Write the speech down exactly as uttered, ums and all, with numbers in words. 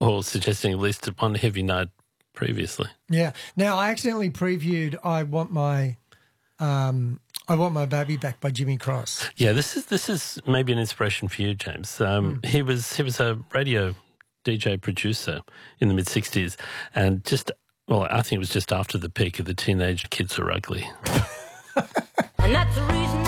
or suggesting at least one heavy night previously. Yeah. Now, I accidentally previewed I Want My um, I Want My Baby Back by Jimmy Cross. Yeah, this is this is maybe an inspiration for you, James. Um, mm. He was he was a radio D J producer in the mid sixties, and just well, I think it was just after the peak of the Teenage Kids Are Ugly. And that's the reason